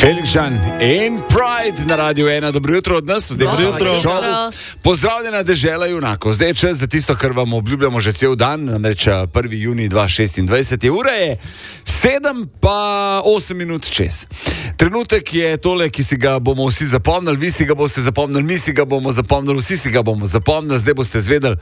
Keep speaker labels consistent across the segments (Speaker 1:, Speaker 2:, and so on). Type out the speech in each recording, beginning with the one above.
Speaker 1: Felix Žan in Pride na Radio 1. Dobro jutro od nas, dobro jutro. Pozdravljena dežela junakov. Zdaj je čas za tisto, kar vam obljubljamo že cel dan, namreč 1. junij 2026. Ura je 7 pa 8 minut čez. Trenutek je tole, ki si ga bomo vsi zapomnili, vi si ga boste zapomnili, mi si ga bomo zapomnili, vsi si ga bomo zapomnili, zdaj boste zvedeli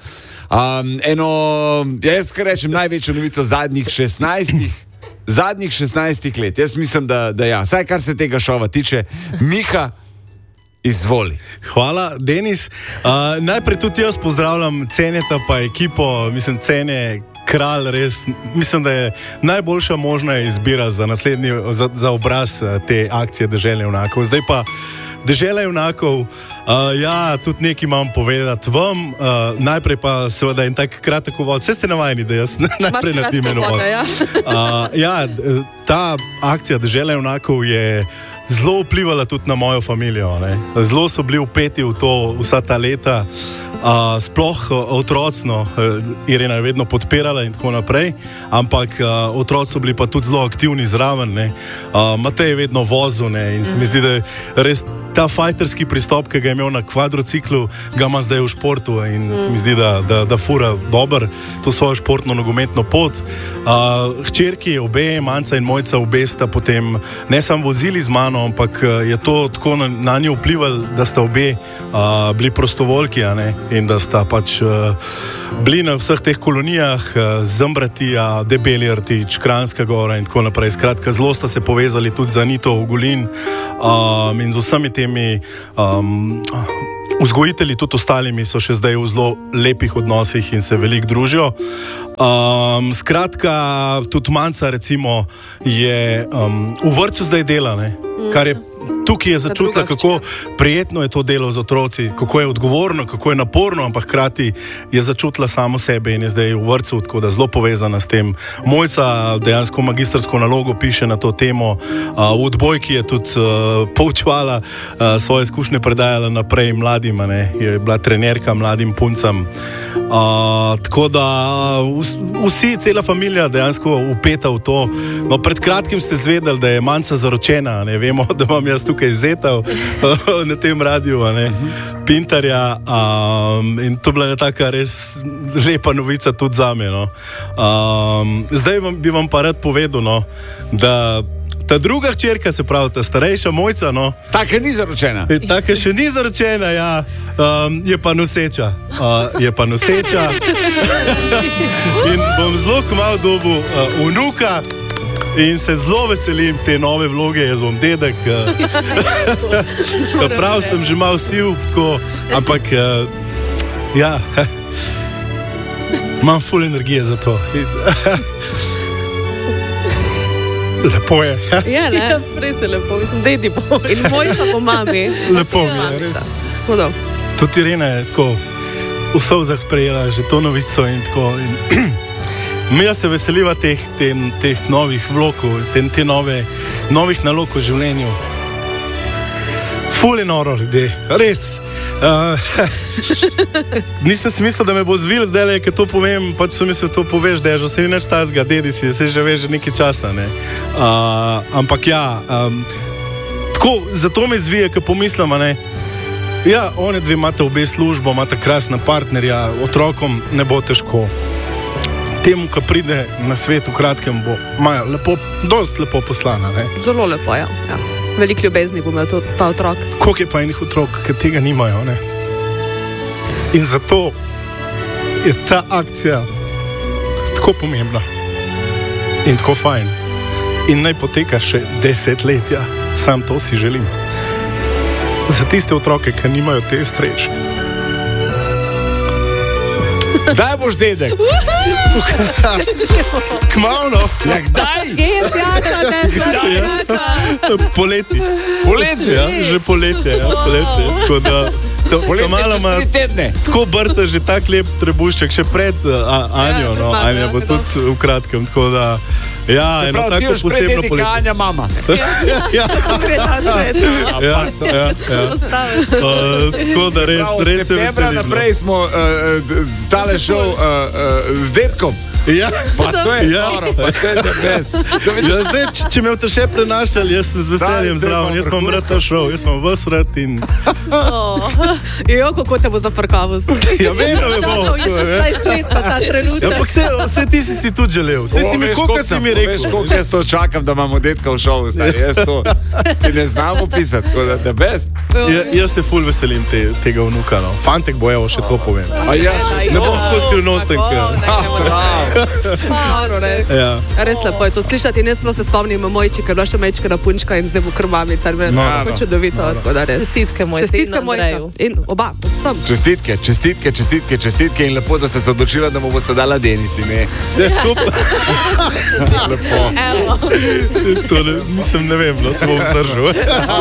Speaker 1: jaz kar rečem, največjo novico zadnjih 16 let. Jaz mislim, da ja. Saj kar se tega šova tiče. Miha, izvoli.
Speaker 2: Hvala, Denis. Najprej tudi jaz pozdravljam Ceneta pa ekipo. Mislim, Cene kralj, res. Mislim, da je najboljša možna izbira za obraz te akcije Dežele junakov. Zdaj pa Dežela junakov. Ja, tudi nekaj imam povedati vam. Najprej pa seveda en tak kratek uvod. Vse ste navajeni, da jaz najprej naredim en uvod. Ja, ta akcija Dežela junakov je zelo vplivala tudi na mojo familijo. Ne? Zelo so bili vpeti v to vsa ta leta. Sploh otrocno, Irena je vedno podpirala in tako naprej, ampak otroci so bili pa tudi zelo aktivni zraven. Matej je vedno vozil, ne? In se mi zdi, da je res ta fajterski pristop, ki ga je imel na kvadrociklu, ga ima zdaj v športu in mi zdi, da fura dober to svojo športno nogometno pot. Hčerki, obe, Manca in Mojca, obe sta potem ne samo vozili z mano, ampak je to tako na njo vplivalo, da sta obe bili prostovoljki, a ne? In da sta pač bili na vseh teh kolonijah, Zambratija, Debeli Rtič, Kranjska Gora in tako naprej. Skratka, zelo sta se povezali tudi z Anito Ogulin in z vsemi temi vzgojitelji, tudi ostalimi, so še zdaj v zelo lepih odnosih in se veliko družijo. Skratka, tudi Manca recimo je v vrtcu zdaj dela, ne? Kar je tukaj je začutila, kako prijetno je to delo z otroci, kako je odgovorno, kako je naporno, ampak hkrati je začutila samo sebe in je zdaj v vrtcu, tako da zelo povezana s tem. Mojca dejansko magistrsko nalogo piše na to temo, v odbojki je tudi poučevala, svoje izkušnje predajala naprej mladim, ne? Je bila trenerka mladim puncam. Tako da vsi, cela familija dejansko upeta v to. No, pred kratkim ste zvedeli, da je Manca zaročena, ne? Vemo, da imam jaz tukaj zetav na tem radiju, ne? Pintarja, in to bila taka res lepa novica tudi zame, no? Zdaj bi vam pa rad povedal, no, da ta druga hčerka, se pravi, ta starejša Mojca, no.
Speaker 1: Taka ni zaročena.
Speaker 2: Taka še ni zaročena, ja. Je pa noseča. In bom zelo kmalu dobil vnuka in se zelo veselim te nove vloge. Jaz bom dedek. Prav sem že malo siv, tako, ampak ja, imam ful energije za to. Lepo je.
Speaker 3: Ja, ne? Res je lepo, mislim, dedi bo. In Mojca po mami.
Speaker 2: Lepo mi je, res. Tudi Irena je tako v solzah sprejela že to novico in tako. Mi se veseliva teh novih vlogov, te novih nalog v življenju. Ful je noro, ljudje, res. Nisem si mislil, da me bo zvil zdaj, ker to povem, pač sem mislil, to poveš, da je že vse nič tazga, dedi si, se že veš že nekaj časa, ne. Ampak ja, tako, zato me zvije, ker pomislim, ne. Ja, one dve imate obe službo, imate krasna partnerja, otrokom ne bo težko. Temu, ki pride na svet v kratkem, bo Maja lepo, dost lepo poslana, ne.
Speaker 3: Zelo lepo, ja. Veliko ljubezni bo imel ta otrok.
Speaker 2: Koliko je pa enih otrok, ki tega nimajo, ne? In zato je ta akcija tako pomembna in tako fajn. In naj poteka še 10 let, ja. Sam to si želim. Za tiste otroke, ki nimajo te sreče.
Speaker 1: Kdaj boš dedek?
Speaker 2: Kmalo.
Speaker 1: Ja, kdaj?
Speaker 2: Poleti.
Speaker 1: Poleti?
Speaker 2: Ja, že poletje. Ja, poletje. Tako da tako brca že tak lep trebušček, še pred Anjo, no. Anja bo tudi v kratkem, tako da ja, eno tako posebno poletje.
Speaker 1: Anja mama.
Speaker 2: Ja. Tako da res se veselim.
Speaker 1: Naprej smo tale šel z dedkom.
Speaker 2: Ja.
Speaker 1: Pa to je dobro, pa to je the best.
Speaker 2: Ja, zdaj, če me boste še prenašali, jaz sem z veseljem zdraven, jaz vam rad ta šov, jaz vam vas rad in...
Speaker 3: Jo, kako te bo zafrkavil.
Speaker 2: Ja, vedno me bo.
Speaker 3: Čakal je 16 let na ta trenutek.
Speaker 2: Ja, ampak vse ti si tudi želel, vse si mi, koliko si mi rekel.
Speaker 1: Veš, koliko jaz to čakam, da imamo detka v šovu, stari, jaz to ti ne znam opisati, tako da the best.
Speaker 2: Jaz se ful veselim tega vnuka, no. Fantek bo, evo, še to povem.
Speaker 1: A ja,
Speaker 2: Ne bom tako skrivnosten. Ja.
Speaker 3: Res lepo je to slišati in jaz prav se spomnim mojči, ker je bila še mečkana punčka in zdaj bo kar mamica. Tako čudovito.
Speaker 4: Čestitke moje,
Speaker 3: Čestitke moje. In oba, sem.
Speaker 1: Čestitke in lepo, da ste se odločila, da mu boste dala Denisi, ne? Lepo.
Speaker 2: To ne vem, no, se bom zdržal.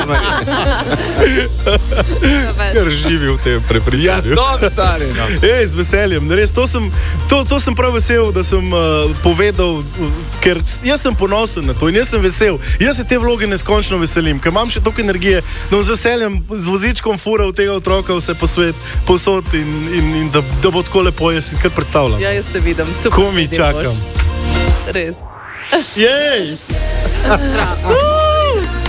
Speaker 2: Ker živi v tem prepričanju.
Speaker 1: Ja, to stari, no.
Speaker 2: Z veseljem, res, to sem prav vesel, da sem povedal, ker jaz sem ponosen na to in jaz sem vesel. Jaz se te vloge neskončno veselim, ker imam še toliko energije, da bom z veseljem z vozičkom fural tega otroka vse po svet, posod in da bo tako lepo, jaz si kar predstavljam.
Speaker 3: Ja, jaz te vidim.
Speaker 2: Ko mi čakam.
Speaker 3: Res.
Speaker 2: Jej!